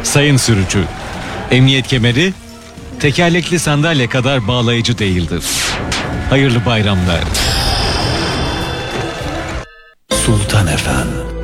Sayın sürücü, emniyet kemeri tekerlekli sandalye kadar bağlayıcı değildir. Hayırlı bayramlar. Sultan Efendi.